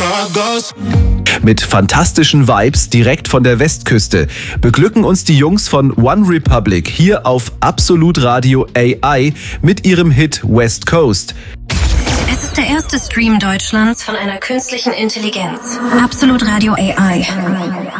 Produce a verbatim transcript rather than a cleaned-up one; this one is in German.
Mit fantastischen Vibes direkt von der Westküste beglücken uns die Jungs von One Republic hier auf Absolut Radio A I mit ihrem Hit West Coast. Es ist der erste Stream Deutschlands von einer künstlichen Intelligenz. Absolut Radio A I.